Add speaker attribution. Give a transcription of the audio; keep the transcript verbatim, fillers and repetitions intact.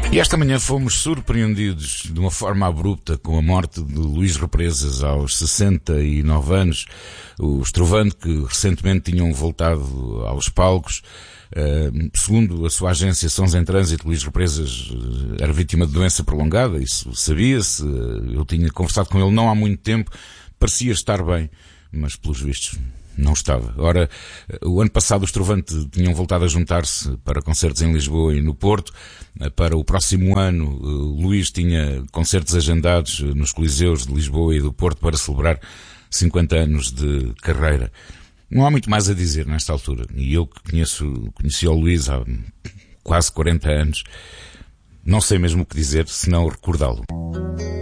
Speaker 1: E esta manhã fomos surpreendidos de uma forma abrupta com a morte de Luís Represas aos sessenta e nove anos. O Estrovando, que recentemente tinham voltado aos palcos. Uh, segundo a sua agência Sons em Trânsito, Luís Represas era vítima de doença prolongada, isso sabia-se. Eu tinha conversado com ele não há muito tempo, parecia estar bem, mas pelos vistos não estava. Ora, o ano passado os Estrovante tinham voltado a juntar-se para concertos em Lisboa e no Porto. Para o próximo ano, Luís tinha concertos agendados nos Coliseus de Lisboa e do Porto para celebrar cinquenta anos de carreira. Não há muito mais a dizer nesta altura. E eu que conheço, conheci o Luís há quase quarenta anos, não sei mesmo o que dizer senão recordá-lo.